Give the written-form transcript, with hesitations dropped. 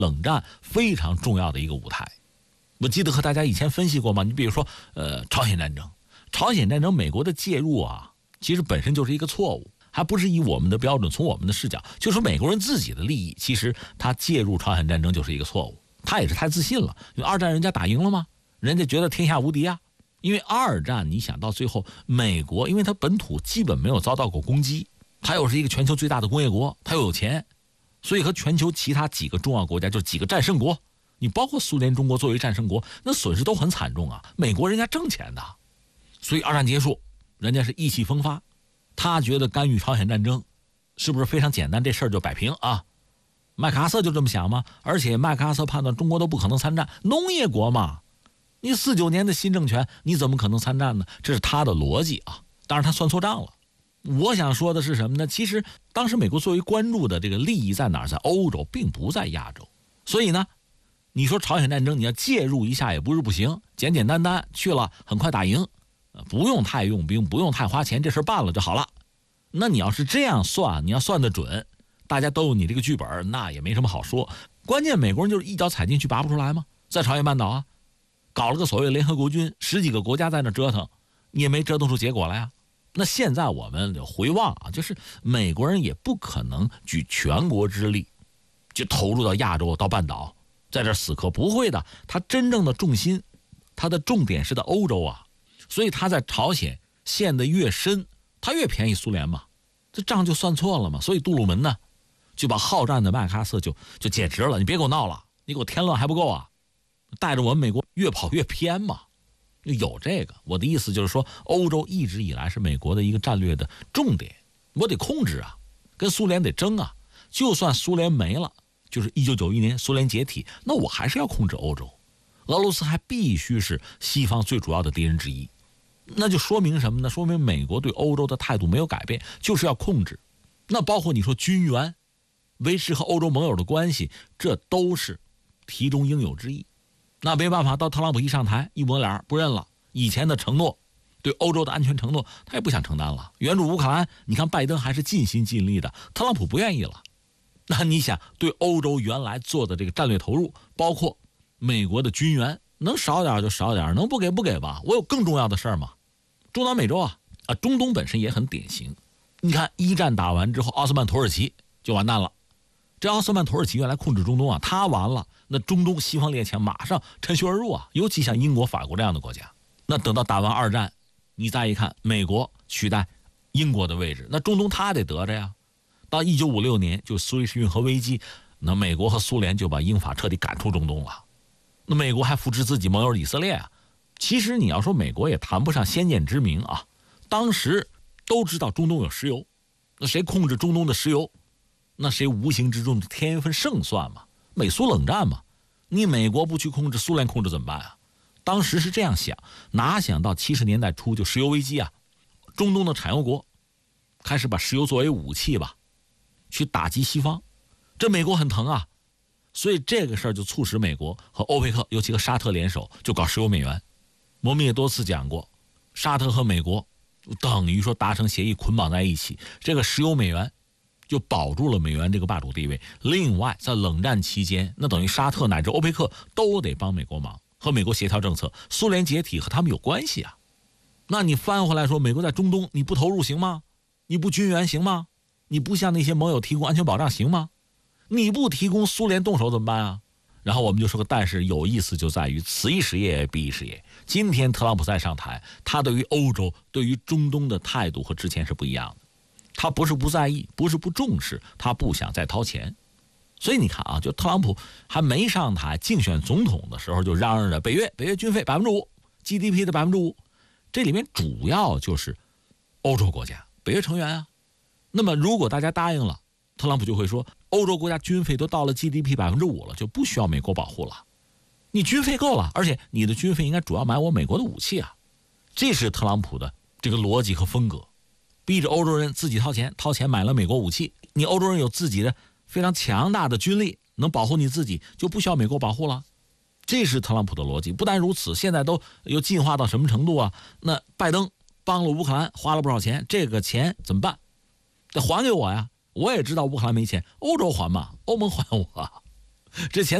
冷战非常重要的一个舞台。我记得和大家以前分析过嘛，你比如说朝鲜战争，美国的介入啊，其实本身就是一个错误，还不是以我们的标准，从我们的视角，就说美国人自己的利益，其实他介入朝鲜战争就是一个错误，他也是太自信了。因为二战人家打赢了吗？人家觉得天下无敌啊。因为二战你想到最后，美国因为它本土基本没有遭到过攻击，它又是一个全球最大的工业国，它又有钱，所以和全球其他几个重要国家，就是几个战胜国，你包括苏联、中国作为战胜国，那损失都很惨重啊。美国人家挣钱的，所以二战结束，人家是意气风发，他觉得干预朝鲜战争是不是非常简单，这事儿就摆平啊？麦克阿瑟就这么想吗？而且麦克阿瑟判断中国都不可能参战，农业国嘛，你49年的新政权你怎么可能参战呢？这是他的逻辑啊。当然他算错账了。我想说的是什么呢？其实当时美国作为关注的这个利益在哪儿？在欧洲，并不在亚洲。所以呢，你说朝鲜战争你要介入一下也不是不行，简简单单去了很快打赢，不用太用兵，不用太花钱，这事办了就好了。那你要是这样算，你要算得准，大家都有你这个剧本，那也没什么好说。关键美国人就是一脚踩进去拔不出来吗？在朝鲜半岛啊，搞了个所谓联合国军，10几个国家在那折腾，你也没折腾出结果来呀。那现在我们回望啊，就是美国人也不可能举全国之力就投入到亚洲到半岛，在这死磕，不会的。他真正的重心，他的重点是在欧洲啊，所以他在朝鲜陷得越深，他越便宜苏联嘛，这账就算错了嘛。所以杜鲁门呢，就把好战的麦克阿瑟就解职了，你别给我闹了，你给我添乱还不够啊，带着我们美国越跑越偏嘛。有这个，我的意思就是说，欧洲一直以来是美国的一个战略的重点，我得控制啊，跟苏联得争啊。就算苏联没了，就是1991年苏联解体，那我还是要控制欧洲，俄罗斯还必须是西方最主要的敌人之一。那就说明什么呢？说明美国对欧洲的态度没有改变，就是要控制。那包括你说军援，维持和欧洲盟友的关系，这都是题中应有之义。那没办法，到特朗普一上台，一抹脸不认了，以前的承诺，对欧洲的安全承诺，他也不想承担了。援助乌克兰，你看拜登还是尽心尽力的，特朗普不愿意了。那你想，对欧洲原来做的这个战略投入，包括美国的军援，能少点就少点，能不给不给吧，我有更重要的事儿嘛。中南美洲啊，中东本身也很典型。你看一战打完之后，奥斯曼土耳其就完蛋了。这奥斯曼土耳其原来控制中东啊，他完了，那中东西方列强马上趁虚而入啊，尤其像英国、法国这样的国家。那等到打完二战，你再一看，美国取代英国的位置，那中东他得得着呀。到1956年就苏伊士运河危机，那美国和苏联就把英法彻底赶出中东了。那美国还扶持自己盟友以色列啊。其实你要说美国也谈不上先见之明啊，当时都知道中东有石油，那谁控制中东的石油，那谁无形之中添一份胜算嘛。美苏冷战嘛，你美国不去控制，苏联控制怎么办啊？当时是这样想，哪想到70年代初就石油危机啊，中东的产油国开始把石油作为武器吧，去打击西方，这美国很疼啊。所以这个事儿就促使美国和欧佩克，尤其和沙特联手，就搞石油美元。我们也多次讲过，沙特和美国等于说达成协议，捆绑在一起，这个石油美元就保住了美元这个霸主地位。另外在冷战期间，那等于沙特乃至欧佩克都得帮美国忙，和美国协调政策。苏联解体和他们有关系啊。那你翻回来说，美国在中东你不投入行吗？你不军援行吗？你不向那些盟友提供安全保障行吗？你不提供，苏联动手怎么办啊？然后我们就说个但是，有意思就在于此一时也彼一时也。今天特朗普再上台，他对于欧洲对于中东的态度和之前是不一样的。他不是不在意，不是不重视，他不想再掏钱。所以你看啊，就特朗普还没上台竞选总统的时候，就嚷嚷着北约军费5%， GDP 的5%，这里面主要就是欧洲国家，北约成员啊。那么如果大家答应了，特朗普就会说，欧洲国家军费都到了 GDP 5%了，就不需要美国保护了。你军费够了，而且你的军费应该主要买我美国的武器啊。这是特朗普的这个逻辑和风格，逼着欧洲人自己掏钱买了美国武器。你欧洲人有自己的非常强大的军力，能保护你自己，就不需要美国保护了。这是特朗普的逻辑。不但如此，现在都又进化到什么程度啊？那拜登帮了乌克兰，花了不少钱，这个钱怎么办？得还给我呀。我也知道乌克兰没钱，欧洲还嘛，欧盟还我。 之前